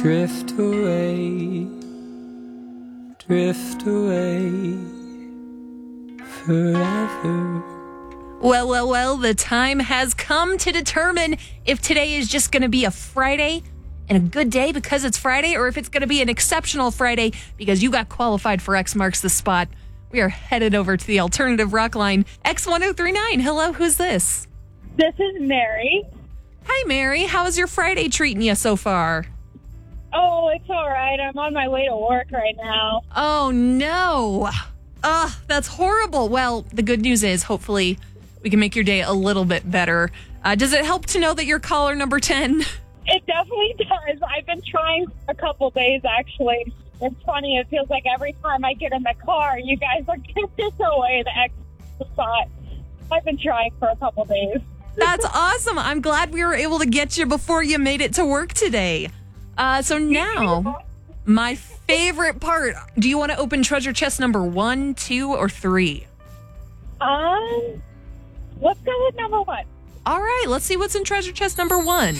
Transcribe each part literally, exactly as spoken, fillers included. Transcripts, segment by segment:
Drift away, drift away forever. Well, well, well, the time has come to determine if today is just going to be a Friday and a good day because it's Friday, or if it's going to be an exceptional Friday because you got qualified for X Marks the Spot. We are headed over to the alternative rock line, X one oh three nine. Hello, who's this? This is Mary. Hi, Mary. How is your Friday treating you so far? Oh, it's all right. I'm on my way to work right now. Oh, no. Ugh, that's horrible. Well, the good news is hopefully we can make your day a little bit better. Uh, does it help to know that you're caller number ten? It definitely does. I've been trying for a couple days, actually. It's funny. It feels like every time I get in the car, you guys are giving away the extra spot. I've been trying for a couple days. That's awesome. I'm glad we were able to get you before you made it to work today. Uh, so now, my favorite part. Do you want to open treasure chest number one, two, or three? Um, let's go with number one. All right, let's see what's in treasure chest number one.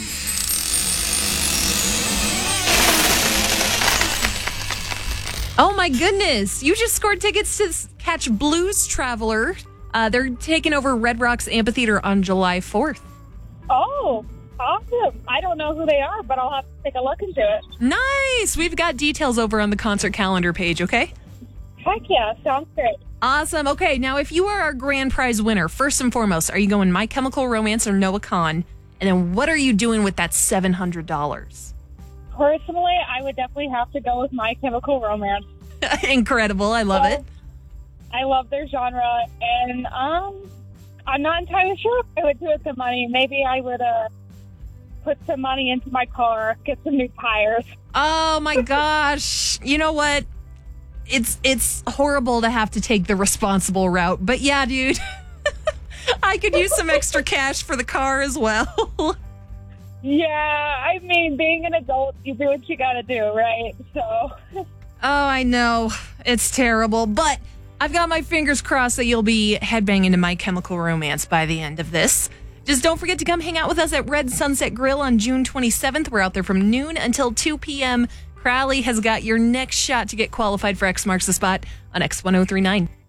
Oh my goodness, you just scored tickets to catch Blues Traveler. Uh, they're taking over Red Rocks Amphitheater on July fourth. Oh, awesome. I don't know who they are, but I'll have to take a look into it. Nice. We've got details over on the concert calendar page, okay? Heck yeah, sounds great. Awesome. Okay, now if you are our grand prize winner, first and foremost, are you going My Chemical Romance or Noah Kahan? And then what are you doing with that seven hundred dollars? Personally, I would definitely have to go with My Chemical Romance. Incredible. I love well, it. I love their genre, and um, I'm not entirely sure if I would do it with the money. Maybe I would uh, put some money into my car, get some new tires. Oh my gosh. You know what? It's it's horrible to have to take the responsible route, but yeah, dude. I could use some extra cash for the car as well. Yeah, I mean, being an adult, you do what you gotta do, right? So. Oh, I know. It's terrible, but I've got my fingers crossed that you'll be headbanging to My Chemical Romance by the end of this. Just don't forget to come hang out with us at Red Sunset Grill on June twenty-seventh. We're out there from noon until two p.m. Crowley has got your next shot to get qualified for X Marks the Spot on X one oh three nine.